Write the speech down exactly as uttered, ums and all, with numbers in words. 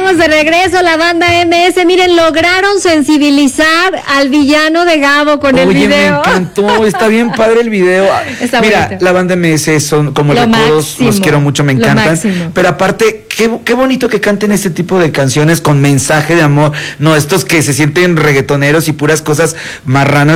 estamos de regreso, la banda M S. Miren, lograron sensibilizar al villano de Gabo con Oye, el video. me encantó, está bien padre el video. Está Mira, bonito. la banda M S son como Lo recodos, máximo, los quiero mucho, me lo encantan. máximo. Pero aparte, qué, qué bonito que canten este tipo de canciones con mensaje de amor. No, estos que se sienten reggaetoneros y puras cosas marranas.